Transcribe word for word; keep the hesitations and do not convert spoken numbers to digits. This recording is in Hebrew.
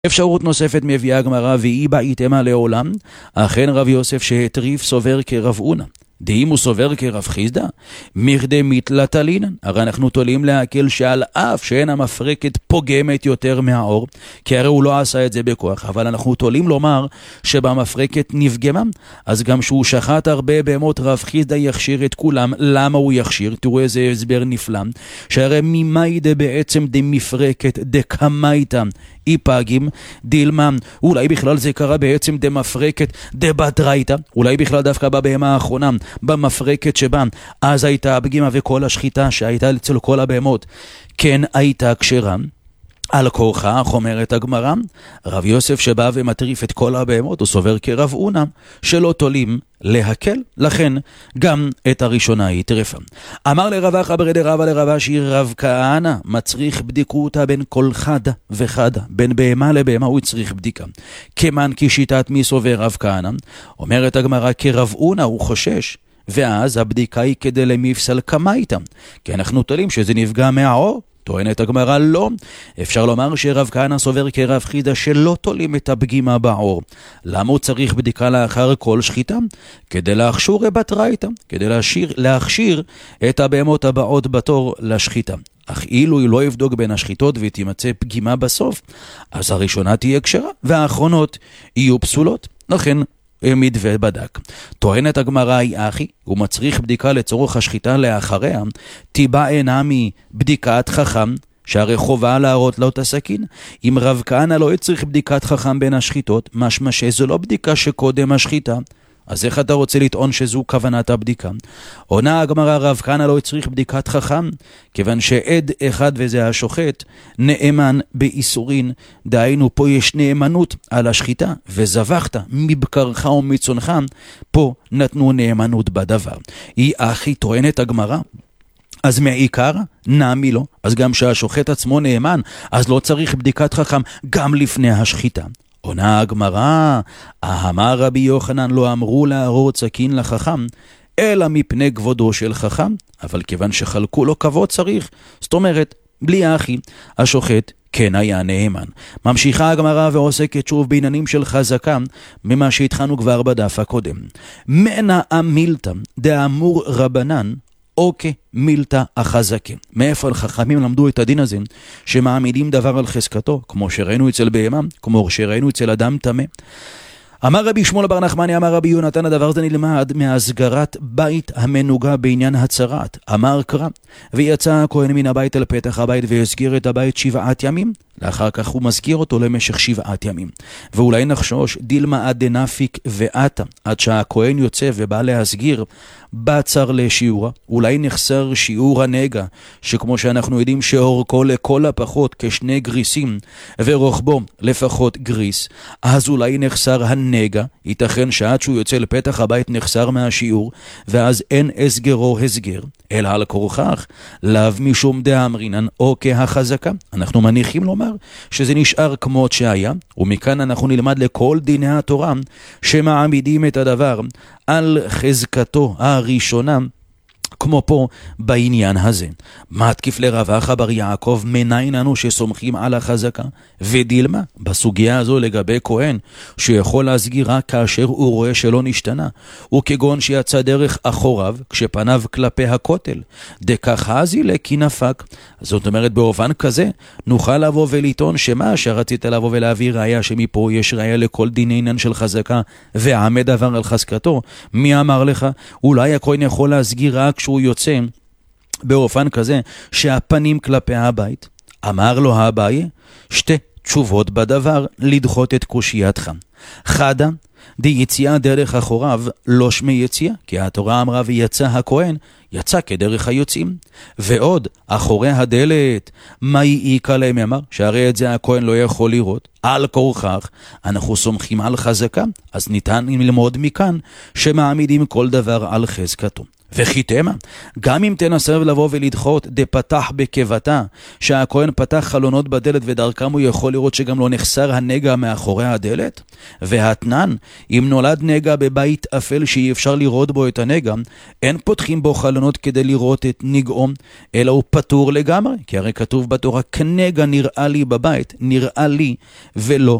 אפשרות נוספת מביאה הגמרא, והיא בעיתמה לעולם, אכן רב יוסף שהטריף סובר כרב אונה. דאם הוא סובר כרב חיסדא, מכדי מתלתלינן. הרי אנחנו תולים להקל שעל אף שאין המפרקת פוגמת יותר מהאור, כי הרי הוא לא עשה את זה בכוח, אבל אנחנו תולים לומר שבמפרקת נפגמה, אז גם שהוא שחט הרבה בהמות רב חיסדא יכשיר את כולם. למה הוא יכשיר? תראו איזה הסבר נפלא, שהרי ממאי דה בעצם דמפרקת דקמייתא איפגים דילמה, אולי בכלל זה קרה בעצם דמפרקת דבדרייתא, אולי בכלל דווקא בבהמה האחרונה, במפרקת שבה אז הייתה הפגימה וכל השחיטה שהייתה אצל כל הבהמות כן הייתה כשרה. על כורחה, אומרת הגמרא, רב יוסף שבא ומטריף את כל הבהמות, הוא סובר כרב אונה, שלא תולים להקל, לכן גם את הראשונה היא טרפה. אמר לרב אחא ברי דרבא לרב אשי, רב כהנא מצריך בדיקותא בין כל חד וחד, בין בהמה לבהמה הוא צריך בדיקה. כמן כי שיטת מי סובר רב כהנא? אומרת הגמרא, כרב אונה הוא חושש, ואז הבדיקה היא כדי למפסל קמייתא, כי אנחנו תולים שזה נפגע מהאור. טוענת הגמרא לא, אפשר לומר שרב כהנא סובר כרב חיסדא שלא תולים את הפגימה בעור. למה הוא צריך בדיקה לאחר כל שחיטה? כדי להכשיר בתרייתא, כדי להכשיר, להכשיר את הבהמות הבאות בתור לשחיטה. אך אילו היא לא יבדוק בין השחיטות ותימצא פגימה בסוף, אז הראשונה תהיה כשרה והאחרונות יהיו פסולות. לכן העמיד ובדק. טוענת הגמרא, היא אחי, הוא מצריך בדיקה לצורך השחיטה לאחריה, תיבא אינה מבדיקת חכם, שהרי חובה להראות לו את הסכין. אם רב כהנא לא יצריך בדיקת חכם בין השחיטות, משמע שזו לא בדיקה שקודם השחיטה, אז איך אתה רוצה לטעון שזו כוונת הבדיקה? עונה הגמרא, רב כהנא לא יצריך בדיקת חכם, כיוון שעד אחד וזה השוחט, נאמן באיסורין, דהיינו פה יש נאמנות על השחיטה, וזבחת מבקרך ומצונך, פה נתנו נאמנות בדבר. היא אחי, טוענת הגמרא, אז מעיקר נעמי לו, אז גם שהשוחט עצמו נאמן, אז לא צריך בדיקת חכם גם לפני השחיטה. עונה הגמרא, אמר רבי יוחנן, לא אמרו להראות סכין לחכם, אלא מפני כבודו של חכם, אבל כיוון שחלקו לו כבוד צריך, זאת אומרת, בלי אחי, השוחט כן היה נאמן. ממשיכה הגמרא ועוסקת שוב בעניינים של חזקה, ממה שהתחלנו כבר בדף הקודם. מנה המילתא דאמור רבנן, אוקיי מילתא החזקה. מאיפה החכמים למדו את הדין הזה שמעמידים דבר על חזקתו, כמו שראינו אצל בהמה, כמו שראינו אצל אדם טמא? אמר רבי שמואל בר נחמני, אמר רבי יונתן, הדבר זה נלמד מהסגרת בית המנוגה בעניין הצרת. אמר קרא, ויצא הכהן מן הבית אל פתח הבית והסגיר את הבית שבעת ימים, לאחר כך הוא מזכיר אותו למשך שבעת ימים. ואולי נחשוש דילמה עד דנפיק ועתה, עד שהכהן יוצא ובא להסגיר בצר לשיעורה, אולי נחסר שיעור הנגע, שכמו שאנחנו יודעים שאורכו לכל הפחות כשני גריסים ורוחבו לפחות גריס, אז אולי נחסר הנגע, ייתכן שעד שהוא יוצא לפתח הבית נחסר מהשיעור, ואז אין הסגרו הסגר, אלא על כורכך לאו משום דאמרינן או כהחזקה. אנחנו מניחים לומר שזה נשאר כמות שהיה, ומכאן אנחנו נלמד לכל דיני התורה שמעמידים את הדבר על חזקתו הראשונה, כמו פה בעניין הזה. מה תקיף לרב אחא בר יעקב, מניין אנו שסומכים על החזקה? ודילמה בסוגיה הזו לגבי כהן שיכול להסגיר רק כאשר הוא רואה שלא נשתנה, וכגון שיצא דרך אחוריו כשפניו כלפי הכותל, דקח הזי לכי נפק. זאת אומרת, באופן כזה נוכל לבוא ולטעון שמה שרצית לבוא ולהביא ראיה שמפה יש ראיה לכל דיני עניין של חזקה ועמד דבר על חזקתו. מי אמר לך? אולי הכהן יכול להסגיר רק כשהוא יוצא באופן כזה שהפנים כלפי הבית. אמר לו האביי, שתי תשובות בדבר לדחות את קושייתך. חדה, די יציאה דרך אחוריו לא שמי יציאה, כי התורה אמרה ויצא הכהן, יצא כדרך היוצאים. ועוד, אחורי הדלת, מה יעיקה להם? אמר, שהרי את זה הכהן לא יכול לראות. על כורכך, אנחנו סומכים על חזקה, אז ניתן ללמוד מכאן שמעמידים כל דבר על חזקתו. וחיתמה, גם אם תנסה לבוא ולדחות דפתח בקבתה, שהכהן פתח חלונות בדלת ודרכם הוא יכול לראות שגם לא נחסר הנגע מאחורי הדלת, והתנן, אם נולד נגע בבית אפל שאי אפשר לראות בו את הנגע, אין פותחים בו חלונות כדי לראות את נגעו, אלא הוא פטור לגמרי, כי הרי כתוב בתורה, כנגע נראה לי בבית, נראה לי ולא